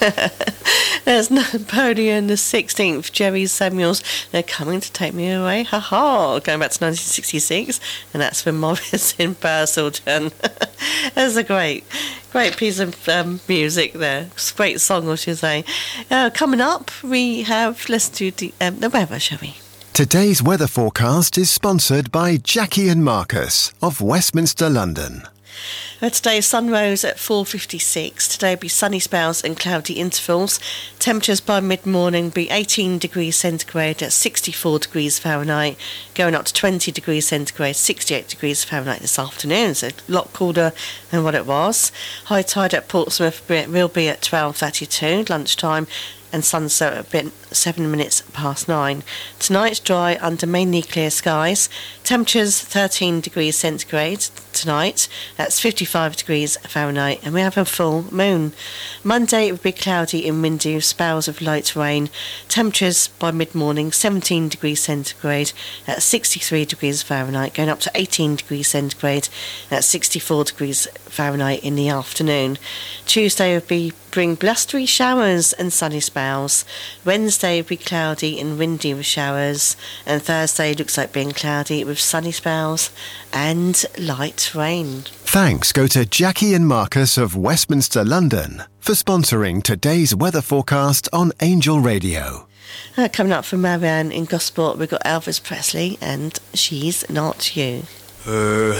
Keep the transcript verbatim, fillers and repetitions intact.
There's Napoleon the sixteenth, Jerry Samuels. They're coming to take me away. Ha ha. Going back to nineteen sixty-six, and that's for Morris in Burselton. That's a great, great piece of um, music there. It's a great song, I should say. Uh, coming up, we have, let's do the, um, the weather, shall we? Today's weather forecast is sponsored by Jackie and Marcus of Westminster, London. Uh, today, sun rose at four fifty-six. Today will be sunny spells and cloudy intervals. Temperatures by mid-morning will be eighteen degrees centigrade at sixty-four degrees Fahrenheit, going up to twenty degrees centigrade, sixty-eight degrees Fahrenheit this afternoon. So a lot colder than what it was. High tide at Portsmouth will be at twelve thirty-two, lunchtime, and sunset at bit seven minutes past nine. Tonight, dry under mainly clear skies. Temperatures thirteen degrees centigrade tonight. That's fifty-five degrees Fahrenheit, and we have a full moon. Monday, it will be cloudy and windy with spells of light rain. Temperatures by mid-morning seventeen degrees centigrade. That's sixty-three degrees Fahrenheit, going up to eighteen degrees centigrade. That's sixty-four degrees Fahrenheit in the afternoon. Tuesday will be bring blustery showers and sunny spells. Wednesday will be cloudy and windy with showers, and Thursday looks like being cloudy with sunny spells and light rain. Thanks go to Jackie and Marcus of Westminster, London for sponsoring today's weather forecast on Angel Radio. Uh, coming up from Marianne in Gosport, we've got Elvis Presley and She's Not You. Her